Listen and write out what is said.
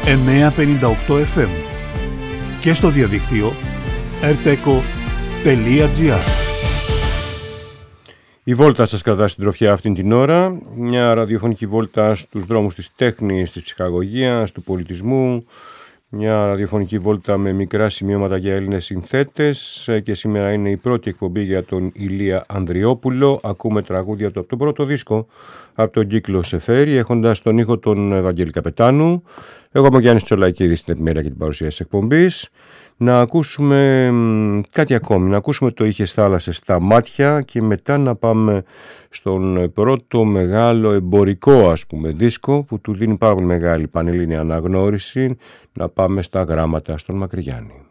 958 FM και στο διαδίκτυο rteco.gr. Η βόλτα σας κρατά στην τροφιά αυτήν την ώρα. Μια ραδιοφωνική βόλτα στους δρόμους της τέχνης, της ψυχαγωγίας, του πολιτισμού. Μια ραδιοφωνική βόλτα με μικρά σημειώματα για Έλληνες συνθέτες. Και σήμερα είναι η πρώτη εκπομπή για τον Ηλία Ανδριόπουλο. Ακούμε τραγούδια του από τον πρώτο δίσκο, από τον κύκλο Σεφέρι, έχοντας τον ήχο τον Ευαγγέλη Καπετάνου. Εγώ είμαι ο Γιάννης Τσολακίδης στην επιμέλεια και την παρουσία της εκπομπής. Να ακούσουμε κάτι ακόμη, να ακούσουμε το «Είχες θάλασσες στα μάτια» και μετά να πάμε στον πρώτο μεγάλο εμπορικό δίσκο που του δίνει πάρα πολύ μεγάλη πανελλήνια αναγνώριση, να πάμε στα γράμματα στον Μακρυγιάννη.